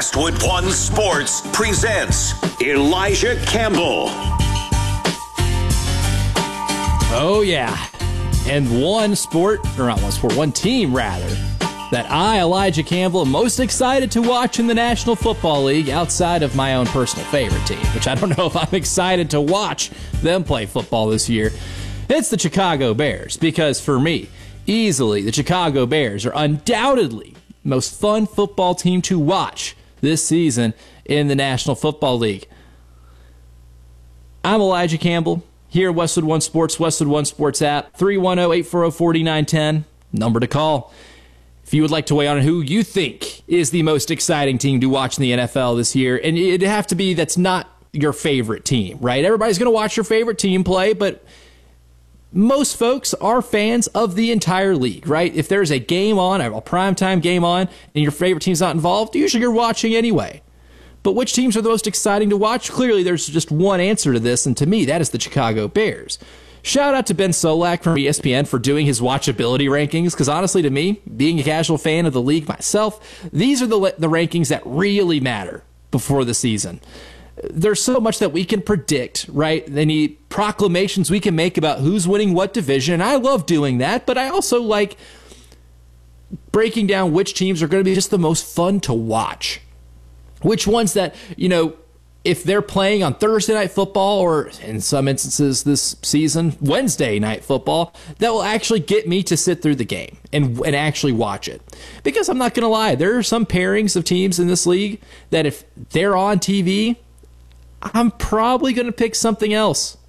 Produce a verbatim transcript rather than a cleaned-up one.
Westwood One Sports presents Elijah Campbell. Oh, yeah. And one sport, or not one sport, one team, rather, that I, Elijah Campbell, am most excited to watch in the National Football League outside of my own personal favorite team, which I don't know if I'm excited to watch them play football this year. It's the Chicago Bears, because for me, easily, the Chicago Bears are undoubtedly the most fun football team to watch this season in the National Football League. I'm Elijah Campbell, here at Westwood One Sports, Westwood One Sports app, three one zero, eight four zero, four nine one zero, number to call. If you would like to weigh on who you think is the most exciting team to watch in the N F L this year, and it'd have to be that's not your favorite team, right? Everybody's going to watch your favorite team play, but most folks are fans of the entire league, right? If there's a game on, a primetime game on, and your favorite team's not involved, usually you're watching anyway. But which teams are the most exciting to watch? Clearly, there's just one answer to this, and to me, that is the Chicago Bears. Shout out to Ben Solak from E S P N for doing his watchability rankings, because honestly, to me, being a casual fan of the league myself, these are the, the rankings that really matter before the season. There's so much that we can predict, right? Any proclamations we can make about who's winning what division, and I love doing that, but I also like breaking down which teams are going to be just the most fun to watch. Which ones that, you know, if they're playing on Thursday Night Football, or in some instances this season, Wednesday Night Football, that will actually get me to sit through the game and, and actually watch it. Because I'm not going to lie, there are some pairings of teams in this league that if they're on T V, I'm probably going to pick something else